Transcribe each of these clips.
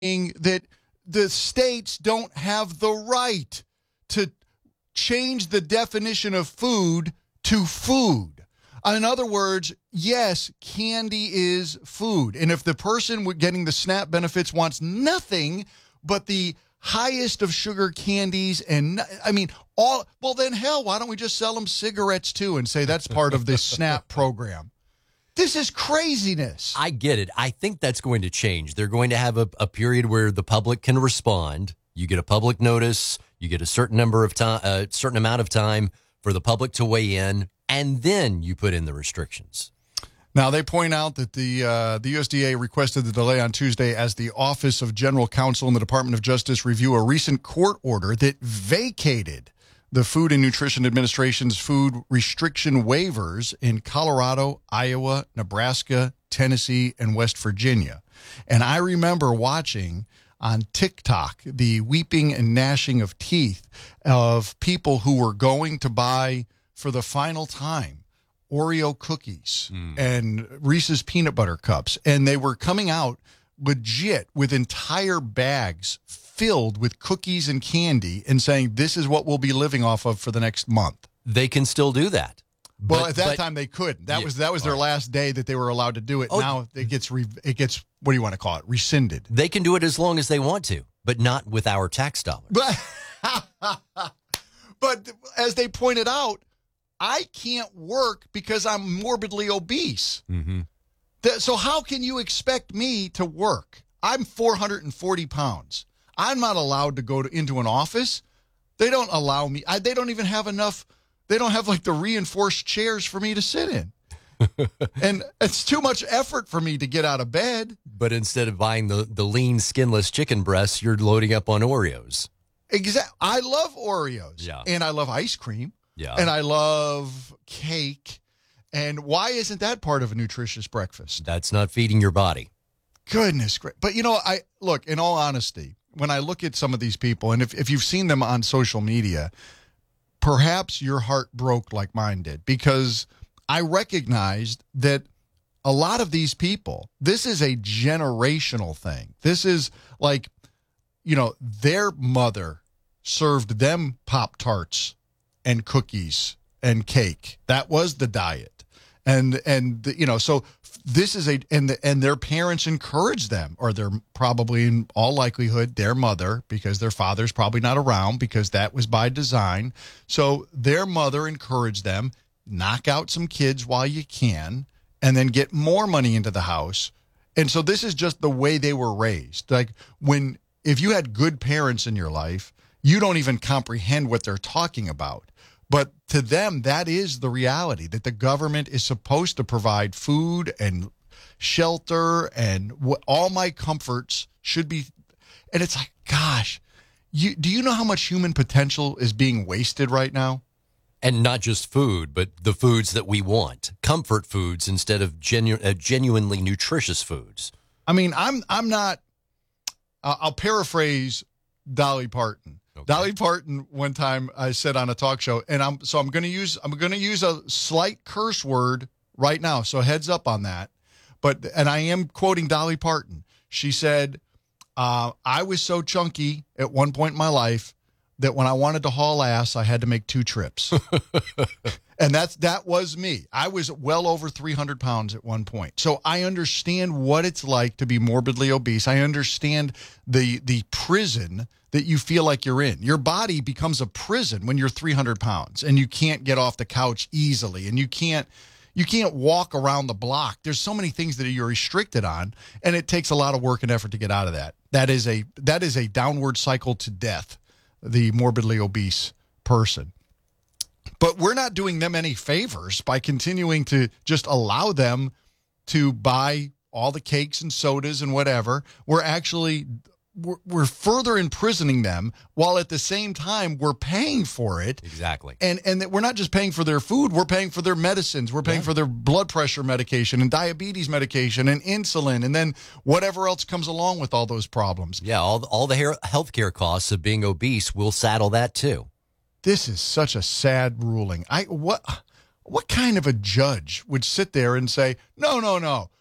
that the states don't have the right to change the definition of food to food. In other words, yes, candy is food. And if the person getting the SNAP benefits wants nothing but the highest of sugar candies and, then hell, why don't we just sell them cigarettes too and say that's part of this SNAP program? This is craziness. I get it. I think that's going to change. They're going to have a period where the public can respond. You get a public notice. You get a certain amount of time for the public to weigh in, and then you put in the restrictions. Now, they point out that the USDA requested the delay on Tuesday as the Office of General Counsel and the Department of Justice review a recent court order that vacated the Food and Nutrition Administration's food restriction waivers in Colorado, Iowa, Nebraska, Tennessee, and West Virginia. And I remember watching on TikTok the weeping and gnashing of teeth of people who were going to buy for the final time Oreo cookies and Reese's peanut butter cups. And they were coming out legit with entire bags filled with cookies and candy and saying, this is what we'll be living off of for the next month. They can still do that. Well, at that time they couldn't. That was their last day that they were allowed to do it. Now it gets what do you want to call it? Rescinded. They can do it as long as they want to, but not with our tax dollars. But as they pointed out, I can't work because I'm morbidly obese. Mm-hmm. So how can you expect me to work? I'm 440 pounds. I'm not allowed to go into an office. They don't allow me. They don't even have enough. They don't have like the reinforced chairs for me to sit in. And it's too much effort for me to get out of bed. But instead of buying the lean, skinless chicken breasts, you're loading up on Oreos. Exactly. I love Oreos. Yeah. And I love ice cream. Yeah. And I love cake. And why isn't that part of a nutritious breakfast? That's not feeding your body. Goodness gracious. But, look, in all honesty, when I look at some of these people, and if you've seen them on social media, perhaps your heart broke like mine did, because I recognized that a lot of these people, this is a generational thing. This is like, their mother served them Pop-Tarts and cookies and cake. That was the diet. So this is and their parents encourage them, or they're probably in all likelihood their mother, because their father's probably not around, because that was by design. So their mother encouraged them, knock out some kids while you can, and then get more money into the house. And so this is just the way they were raised. Like if you had good parents in your life, you don't even comprehend what they're talking about. But to them, that is the reality, that the government is supposed to provide food and shelter and all my comforts should be. And it's like, gosh, do you know how much human potential is being wasted right now? And not just food, but the foods that we want. Comfort foods instead of genuinely nutritious foods. I mean, I'm not, I'll paraphrase Dolly Parton. Okay. Dolly Parton, one time I said on a talk show, and I'm going to use a slight curse word right now, so heads up on that. And I am quoting Dolly Parton. She said, "I was so chunky at one point in my life that when I wanted to haul ass, I had to make 2 trips." And that was me. I was well over 300 pounds at one point. So I understand what it's like to be morbidly obese. I understand the prison that you feel like you're in. Your body becomes a prison when you're 300 pounds and you can't get off the couch easily, and you can't walk around the block. There's so many things that you're restricted on, and it takes a lot of work and effort to get out of that. That is a downward cycle to death, the morbidly obese person. But we're not doing them any favors by continuing to just allow them to buy all the cakes and sodas and whatever. We're further imprisoning them, while at the same time we're paying for it. Exactly. And that we're not just paying for their food, we're paying for their medicines. We're paying for their blood pressure medication and diabetes medication and insulin, and then whatever else comes along with all those problems. Yeah, all the healthcare costs of being obese, we'll saddle that too. This is such a sad ruling. What kind of a judge would sit there and say, no,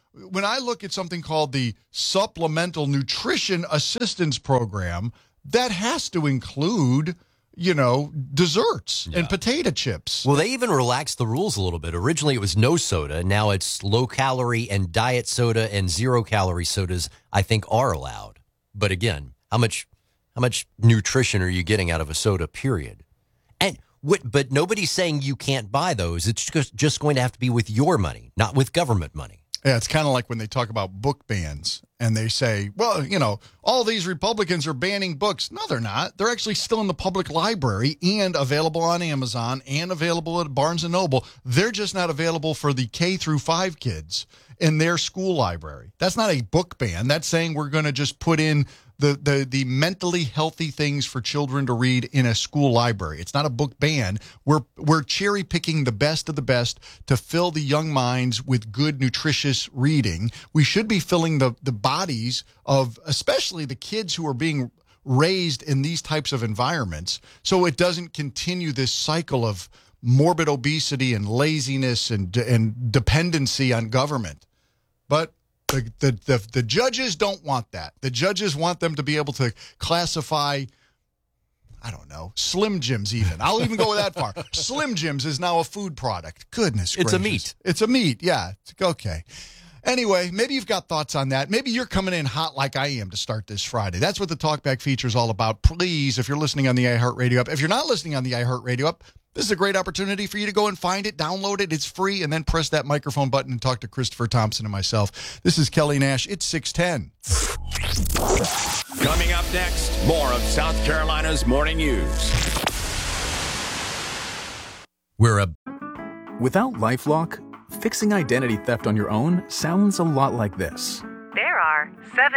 when I look at something called the Supplemental Nutrition Assistance Program, that has to include, desserts and potato chips. Well, they even relaxed the rules a little bit. Originally, it was no soda. Now it's low-calorie and diet soda and zero-calorie sodas, I think, are allowed. But again, how much nutrition are you getting out of a soda, period? But nobody's saying you can't buy those. It's just going to have to be with your money, not with government money. Yeah, it's kind of like when they talk about book bans and they say, well, all these Republicans are banning books. No, they're not. They're actually still in the public library and available on Amazon and available at Barnes & Noble. They're just not available for the K through 5 kids in their school library. That's not a book ban. That's saying we're going to just put in the mentally healthy things for children to read in a school library. It's not a book ban. We're cherry picking the best of the best to fill the young minds with good, nutritious reading. We should be filling the bodies of especially the kids who are being raised in these types of environments, so it doesn't continue this cycle of morbid obesity and laziness and dependency on government. But the judges don't want that. The judges want them to be able to classify, I don't know, Slim Jims even. I'll even go that far. Slim Jims is now a food product. Goodness gracious. It's a meat. It's a meat, yeah. Okay. Anyway, maybe you've got thoughts on that. Maybe you're coming in hot like I am to start this Friday. That's what the Talkback feature is all about. Please, if you're listening on the iHeartRadio app, if you're not listening on the iHeartRadio app, this is a great opportunity for you to go and find it, download it. It's free, and then press that microphone button and talk to Christopher Thompson and myself. This is Kelly Nash. It's 6:10. Coming up next, more of South Carolina's Morning News. Without LifeLock, fixing identity theft on your own sounds a lot like this. There are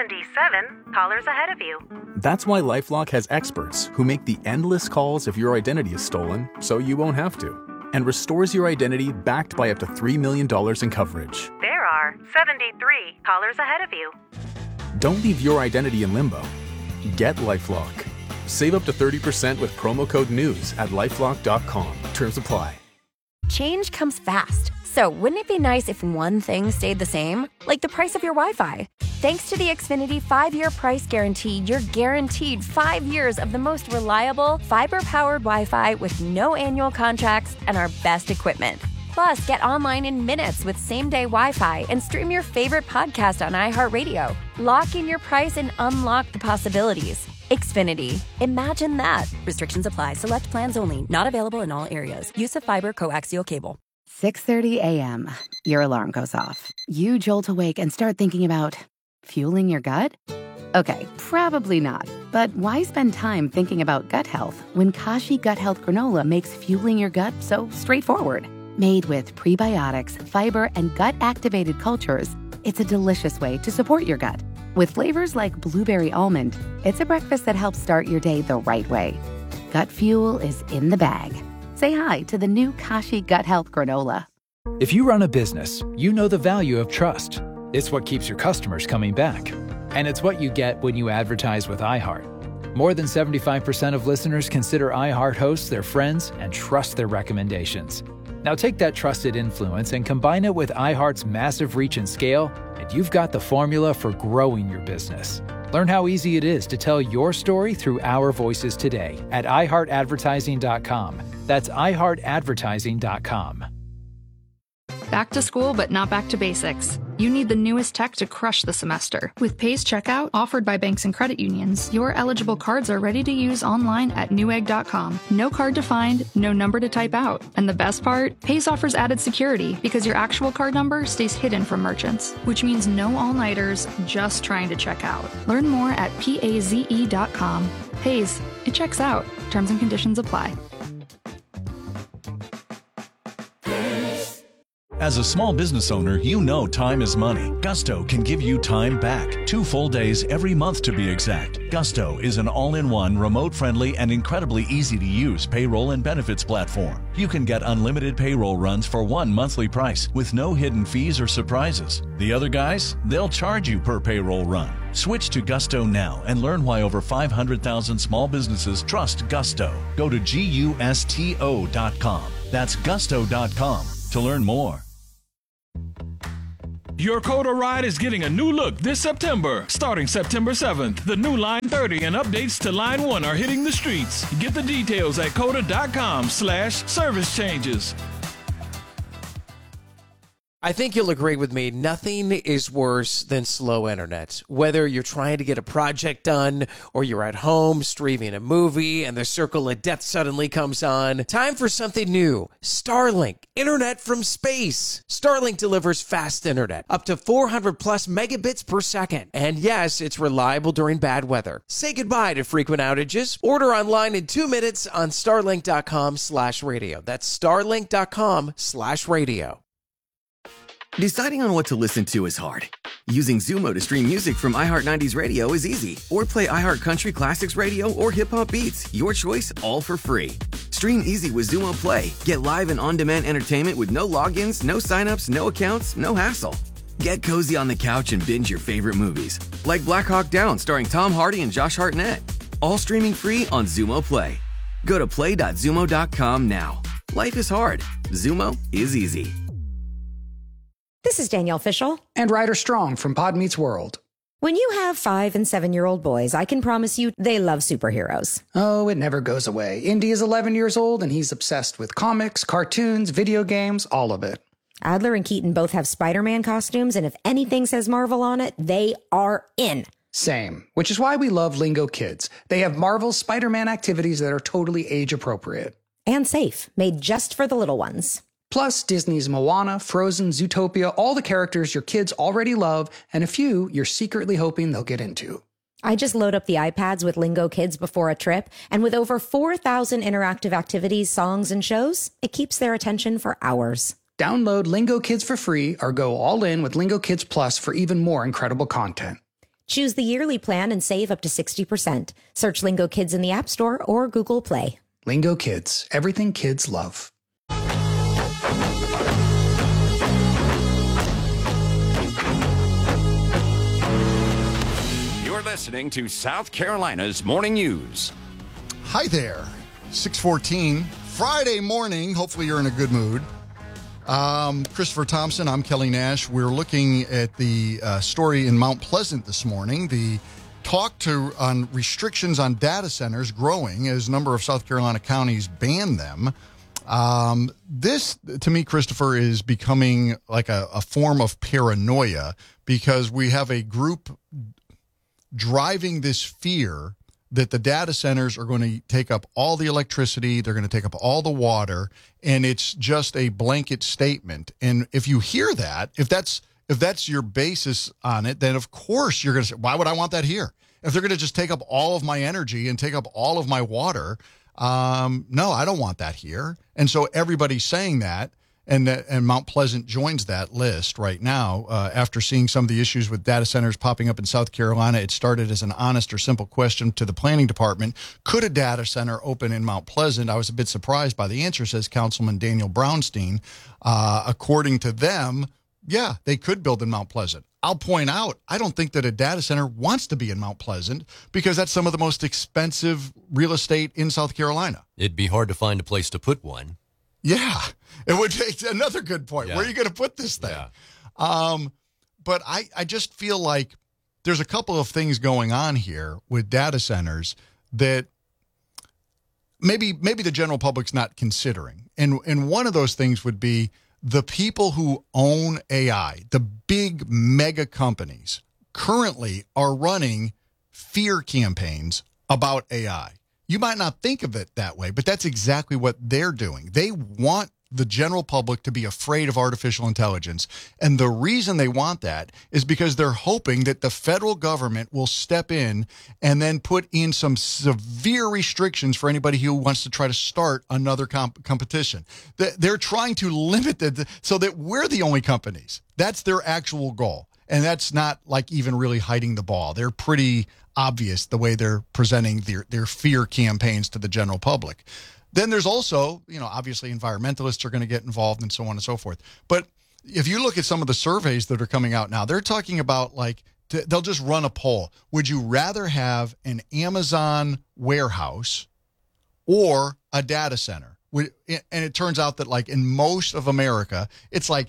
77 callers ahead of you. That's why LifeLock has experts who make the endless calls if your identity is stolen so you won't have to, and restores your identity backed by up to $3 million in coverage. There are 73 callers ahead of you. Don't leave your identity in limbo. Get LifeLock. Save up to 30% with promo code NEWS at LifeLock.com. Terms apply. Change comes fast. So wouldn't it be nice if one thing stayed the same? Like the price of your Wi-Fi. Thanks to the Xfinity 5-year price guarantee, you're guaranteed 5 years of the most reliable, fiber-powered Wi-Fi with no annual contracts and our best equipment. Plus, get online in minutes with same-day Wi-Fi and stream your favorite podcast on iHeartRadio. Lock in your price and unlock the possibilities. Xfinity. Imagine that. Restrictions apply. Select plans only. Not available in all areas. Use of fiber coaxial cable. 6:30 a.m. Your alarm goes off. You jolt awake and start thinking about fueling your gut? Okay, probably not. But why spend time thinking about gut health when Kashi Gut Health Granola makes fueling your gut so straightforward? Made with prebiotics, fiber, and gut-activated cultures, it's a delicious way to support your gut. With flavors like blueberry almond, it's a breakfast that helps start your day the right way. Gut fuel is in the bag. Say hi to the new Kashi Gut Health Granola. If you run a business, you know the value of trust. It's what keeps your customers coming back. And it's what you get when you advertise with iHeart. More than 75% of listeners consider iHeart hosts their friends and trust their recommendations. Now take that trusted influence and combine it with iHeart's massive reach and scale, and you've got the formula for growing your business. Learn how easy it is to tell your story through our voices today at iHeartAdvertising.com. That's iHeartAdvertising.com. Back to school, but not back to basics. You need the newest tech to crush the semester. With Pays Checkout, offered by banks and credit unions, your eligible cards are ready to use online at newegg.com. No card to find, no number to type out. And the best part? Pays offers added security because your actual card number stays hidden from merchants, which means no all-nighters just trying to check out. Learn more at paze.com. Pays, it checks out. Terms and conditions apply. As a small business owner, you know time is money. Gusto can give you time back. 2 full days every month to be exact. Gusto is an all-in-one, remote-friendly, and incredibly easy-to-use payroll and benefits platform. You can get unlimited payroll runs for one monthly price with no hidden fees or surprises. The other guys, they'll charge you per payroll run. Switch to Gusto now and learn why over 500,000 small businesses trust Gusto. Go to gusto.com. That's gusto.com to learn more. Your Coda ride is getting a new look this September. Starting September 7th, the new Line 30 and updates to Line 1 are hitting the streets. Get the details at coda.com/service changes. I think you'll agree with me, nothing is worse than slow internet. Whether you're trying to get a project done or you're at home streaming a movie and the circle of death suddenly comes on, time for something new. Starlink, internet from space. Starlink delivers fast internet, up to 400 plus megabits per second. And yes, it's reliable during bad weather. Say goodbye to frequent outages. Order online in 2 minutes on starlink.com/radio. That's starlink.com/radio. Deciding on what to listen to is hard. Using Zumo to stream music from iHeart 90s Radio is easy. Or play iHeart Country Classics Radio or Hip Hop Beats. Your choice, all for free. Stream easy with Zumo Play. Get live and on-demand entertainment with no logins, no signups, no accounts, no hassle. Get cozy on the couch and binge your favorite movies. Like Black Hawk Down starring Tom Hardy and Josh Hartnett. All streaming free on Zumo Play. Go to play.zumo.com now. Life is hard. Zumo is easy. This is Danielle Fishel. And Ryder Strong from Pod Meets World. When you have 5- and 7-year-old boys, I can promise you they love superheroes. Oh, it never goes away. Indy is 11 years old, and he's obsessed with comics, cartoons, video games, all of it. Adler and Keaton both have Spider-Man costumes, and if anything says Marvel on it, they are in. Same, which is why we love Lingo Kids. They have Marvel's Spider-Man activities that are totally age-appropriate. And safe, made just for the little ones. Plus, Disney's Moana, Frozen, Zootopia, all the characters your kids already love, and a few you're secretly hoping they'll get into. I just load up the iPads with Lingo Kids before a trip, and with over 4,000 interactive activities, songs, and shows, it keeps their attention for hours. Download Lingo Kids for free or go all in with Lingo Kids Plus for even more incredible content. Choose the yearly plan and save up to 60%. Search Lingo Kids in the App Store or Google Play. Lingo Kids, everything kids love. You're listening to South Carolina's Morning News. Hi there. 6:14, Friday morning. Hopefully you're in a good mood. Christopher Thompson, I'm Kelly Nash. We're looking at the story in Mount Pleasant this morning. The talk on restrictions on data centers growing as a number of South Carolina counties ban them. This, to me, Christopher, is becoming like a form of paranoia because we have a group driving this fear that the data centers are going to take up all the electricity, they're going to take up all the water, and it's just a blanket statement. And if you hear that, if that's your basis on it, then of course you're going to say, why would I want that here? If they're going to just take up all of my energy and take up all of my water, no, I don't want that here. And so everybody's saying that, and Mount Pleasant joins that list right now. After seeing some of the issues with data centers popping up in South Carolina, it started as an honest or simple question to the planning department. Could a data center open in Mount Pleasant? I was a bit surprised by the answer, says Councilman Daniel Brownstein. According to them, yeah, they could build in Mount Pleasant. I'll point out, I don't think that a data center wants to be in Mount Pleasant because that's some of the most expensive real estate in South Carolina. It'd be hard to find a place to put one. Yeah, it would take another good point. Yeah. Where are you going to put this thing? Yeah. But I just feel like there's a couple of things going on here with data centers that maybe the general public's not considering. And one of those things would be the people who own AI, the big mega companies, currently are running fear campaigns about AI. You might not think of it that way, but that's exactly what they're doing. They want the general public to be afraid of artificial intelligence. And the reason they want that is because they're hoping that the federal government will step in and then put in some severe restrictions for anybody who wants to try to start another competition. They're trying to limit it so that we're the only companies. That's their actual goal. And that's not like even really hiding the ball. They're pretty obvious the way they're presenting their fear campaigns to the general public. Then there's also, obviously environmentalists are going to get involved and so on and so forth. But if you look at some of the surveys that are coming out now, they're talking about they'll just run a poll. Would you rather have an Amazon warehouse or a data center? and it turns out that like in most of America, it's like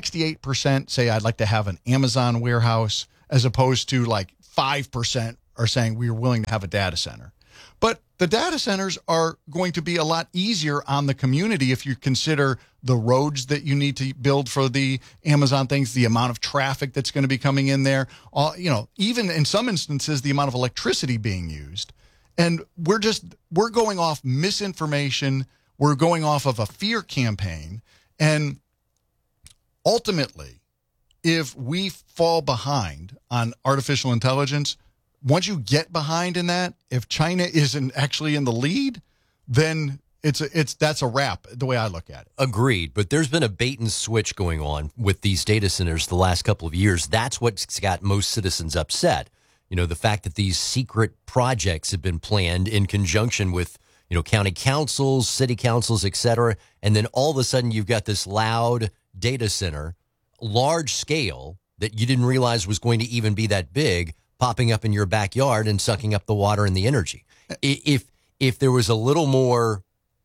68% say I'd like to have an Amazon warehouse, as opposed to like 5% are saying we are willing to have a data center. But the data centers are going to be a lot easier on the community if you consider the roads that you need to build for the Amazon things, the amount of traffic that's going to be coming in there, even in some instances, the amount of electricity being used. And we're going off misinformation. We're going off of a fear campaign. And ultimately, if we fall behind on artificial intelligence, once you get behind in that, if China isn't actually in the lead, then that's a wrap, the way I look at it. Agreed. But there's been a bait and switch going on with these data centers the last couple of years. That's what's got most citizens upset. The fact that these secret projects have been planned in conjunction with, county councils, city councils, et cetera. And then all of a sudden you've got this loud data center, large scale, that you didn't realize was going to even be that big, popping up in your backyard and sucking up the water and the energy. If there was a little more,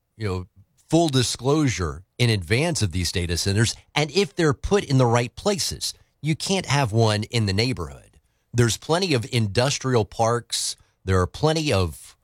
full disclosure in advance of these data centers, and if they're put in the right places, you can't have one in the neighborhood. There's plenty of industrial parks. There are plenty of,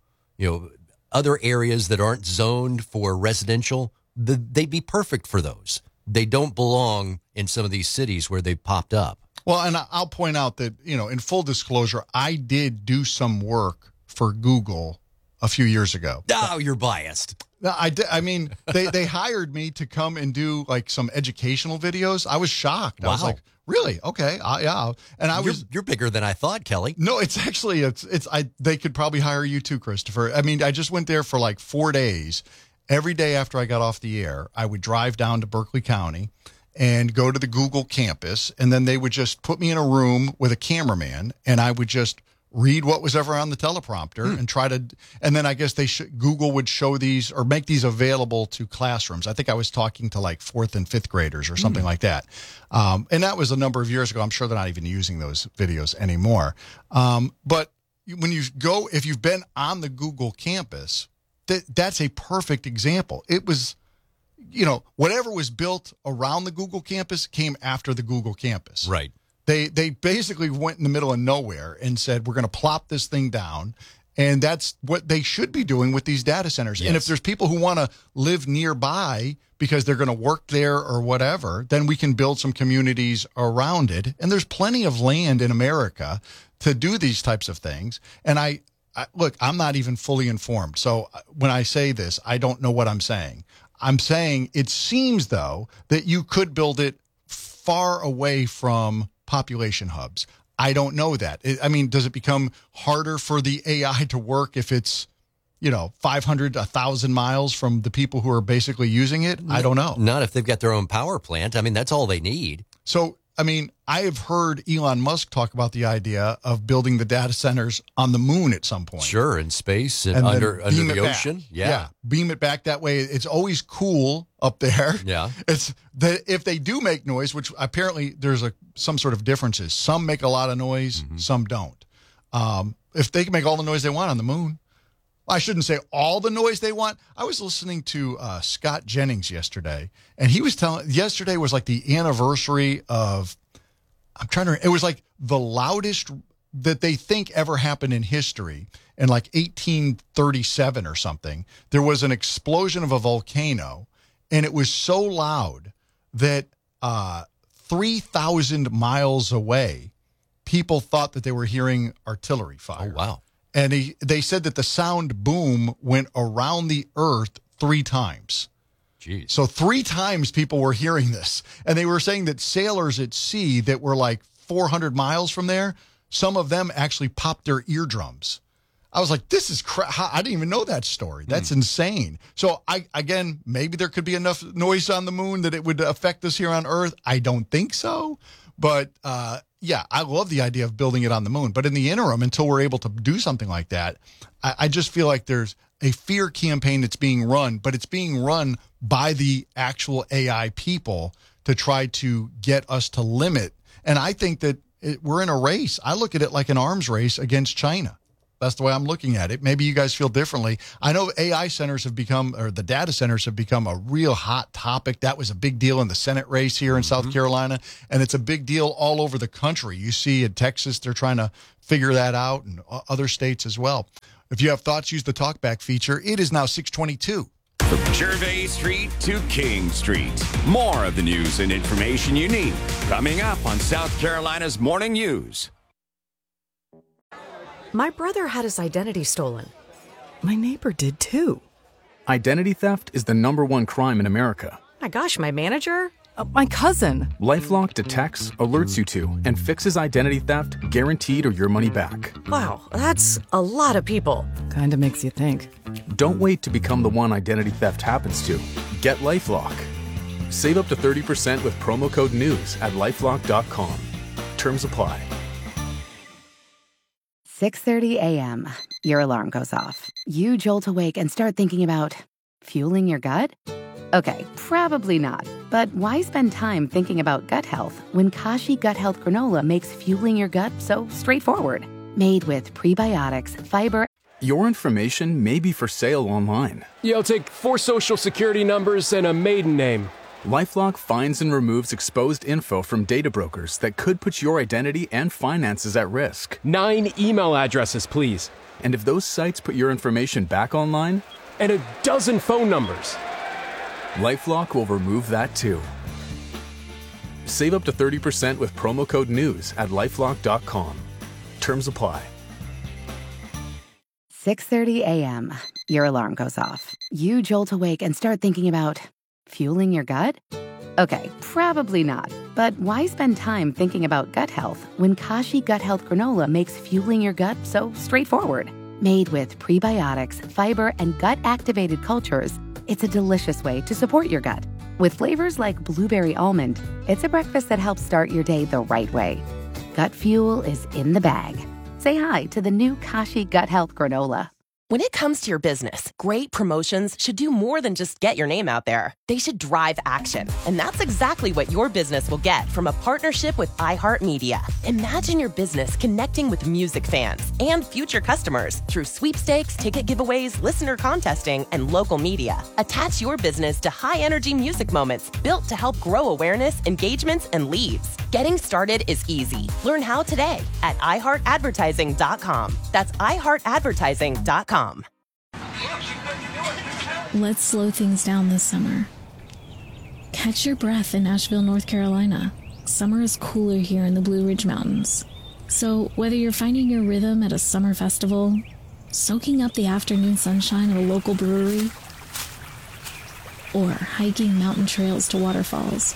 other areas that aren't zoned for residential. They'd be perfect for those. They don't belong in some of these cities where they've popped up. Well, and I'll point out that, in full disclosure, I did do some work for Google a few years ago. Oh, you're biased. No, I did. I mean, they hired me to come and do like some educational videos. I was shocked. Wow. I was like, really? Okay. Yeah. And you're bigger than I thought, Kelly. No, it's actually, they could probably hire you too, Christopher. I mean, I just went there for like 4 days. Every day after I got off the air, I would drive down to Berkeley County and go to the Google campus, and then they would just put me in a room with a cameraman, and I would just read what was ever on the teleprompter and then I guess Google would show these or make these available to classrooms. I think I was talking to like 4th and 5th graders or something like that. And that was a number of years ago. I'm sure they're not even using those videos anymore. But when if you've been on the Google campus, that's a perfect example. It was, whatever was built around the Google campus came after the Google campus. Right. They basically went in the middle of nowhere and said, we're going to plop this thing down. And that's what they should be doing with these data centers. Yes. And if there's people who want to live nearby because they're going to work there or whatever, then we can build some communities around it. And there's plenty of land in America to do these types of things. And look, I'm not even fully informed. So when I say this, I don't know what I'm saying. I'm saying it seems, though, that you could build it far away from population hubs. I don't know that. Does it become harder for the AI to work if it's, 500, 1,000 miles from the people who are basically using it? I don't know. Not if they've got their own power plant. That's all they need. So, I have heard Elon Musk talk about the idea of building the data centers on the moon at some point. Sure, in space and under the ocean. Yeah, beam it back that way. It's always cool up there. Yeah. It's that if they do make noise, which apparently there's some sort of differences. Some make a lot of noise, some don't. If they can make all the noise they want on the moon, I shouldn't say all the noise they want. I was listening to Scott Jennings yesterday, and he was yesterday was like the anniversary of, it was like the loudest that they think ever happened in history. In like 1837 or something, there was an explosion of a volcano, and it was so loud that 3,000 miles away, people thought that they were hearing artillery fire. Oh, wow. And they said that the sound boom went around the earth 3 times. Jeez. So 3 times people were hearing this. And they were saying that sailors at sea that were like 400 miles from there, some of them actually popped their eardrums. I was like, this is I didn't even know that story. That's insane. So maybe there could be enough noise on the moon that it would affect us here on Earth. I don't think so. But yeah, I love the idea of building it on the moon. But in the interim, until we're able to do something like that, I just feel like there's a fear campaign that's being run, but it's being run by the actual AI people to try to get us to limit. And I think that we're in a race. I look at it like an arms race against China. That's the way I'm looking at it. Maybe you guys feel differently. I know AI centers have become, or the data centers have become a real hot topic. That was a big deal in the Senate race here in South Carolina, and it's a big deal all over the country. You see in Texas, they're trying to figure that out, and other states as well. If you have thoughts, use the talkback feature. It is now 6:22. From Gervais Street to King Street. More of the news and information you need coming up on South Carolina's Morning News. My brother had his identity stolen. My neighbor did too. Identity theft is the #1 crime in America. My gosh, my manager? My cousin. LifeLock detects, alerts you to, and fixes identity theft guaranteed or your money back. Wow, that's a lot of people. Kinda makes you think. Don't wait to become the one identity theft happens to. Get LifeLock. Save up to 30% with promo code NEWS at LifeLock.com. Terms apply. 6:30 a.m. Your alarm goes off. You jolt awake and start thinking about fueling your gut? Okay, probably not. But why spend time thinking about gut health when Kashi Gut Health Granola makes fueling your gut so straightforward? Made with prebiotics, fiber. Your information may be for sale online. Yeah, I'll take 4 social security numbers and a maiden name. LifeLock finds and removes exposed info from data brokers that could put your identity and finances at risk. 9 email addresses, please. And if those sites put your information back online? And a dozen phone numbers. LifeLock will remove that too. Save up to 30% with promo code NEWS at LifeLock.com. Terms apply. 6:30 a.m. Your alarm goes off. You jolt awake and start thinking about fueling your gut? Okay, probably not. But why spend time thinking about gut health when Kashi Gut Health Granola makes fueling your gut so straightforward? Made with prebiotics, fiber, and gut-activated cultures, it's a delicious way to support your gut. With flavors like blueberry almond, it's a breakfast that helps start your day the right way. Gut fuel is in the bag. Say hi to the new Kashi Gut Health Granola. When it comes to your business, great promotions should do more than just get your name out there. They should drive action. And that's exactly what your business will get from a partnership with iHeartMedia. Imagine your business connecting with music fans and future customers through sweepstakes, ticket giveaways, listener contesting, and local media. Attach your business to high-energy music moments built to help grow awareness, engagements, and leads. Getting started is easy. Learn how today at iHeartAdvertising.com. That's iHeartAdvertising.com. Let's slow things down this summer. Catch your breath in Asheville, North Carolina. Summer is cooler here in the Blue Ridge Mountains. So whether you're finding your rhythm at a summer festival, soaking up the afternoon sunshine at a local brewery, or hiking mountain trails to waterfalls,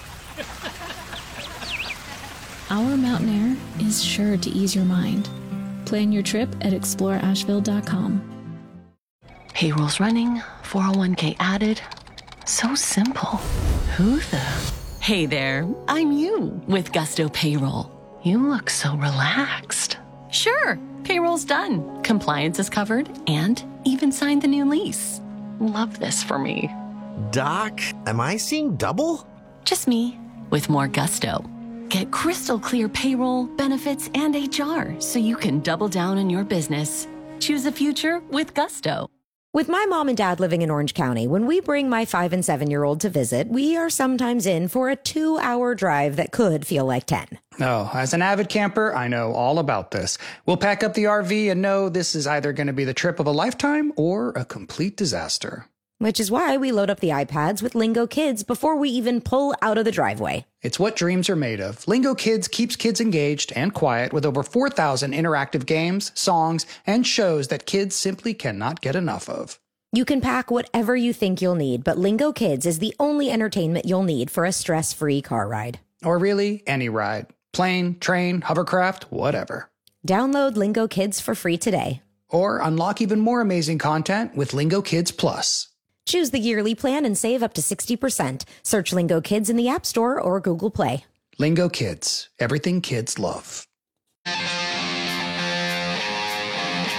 our mountain air is sure to ease your mind. Plan your trip at exploreasheville.com. Payroll's running, 401k added. So simple. Who the? Hey there, I'm you with Gusto Payroll. You look so relaxed. Sure, payroll's done. Compliance is covered and even signed the new lease. Love this for me. Doc, am I seeing double? Just me with more gusto. Get crystal clear payroll, benefits, and HR so you can double down on your business. Choose a future with Gusto. With my mom and dad living in Orange County, when we bring my 5- and 7-year-old to visit, we are sometimes in for a 2-hour drive that could feel like 10. Oh, as an avid camper, I know all about this. We'll pack up the RV and know this is either going to be the trip of a lifetime or a complete disaster. Which is why we load up the iPads with Lingo Kids before we even pull out of the driveway. It's what dreams are made of. Lingo Kids keeps kids engaged and quiet with over 4,000 interactive games, songs, and shows that kids simply cannot get enough of. You can pack whatever you think you'll need, but Lingo Kids is the only entertainment you'll need for a stress-free car ride. Or really, any ride. Plane, train, hovercraft, whatever. Download Lingo Kids for free today. Or unlock even more amazing content with Lingo Kids Plus. Choose the yearly plan and save up to 60%. Search Lingo Kids in the App Store or Google Play. Lingo Kids. Everything kids love.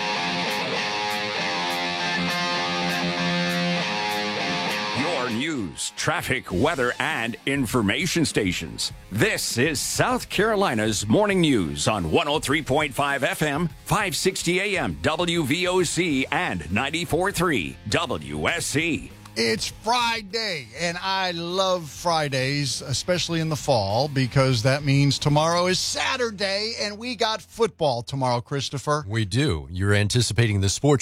Your news news, traffic, weather, and information stations. This is South Carolina's Morning News on 103.5 FM, 560 AM, WVOC, and 94.3 WSC. It's Friday, and I love Fridays, especially in the fall, because that means tomorrow is Saturday, and we got football tomorrow, Christopher. We do. You're anticipating the sports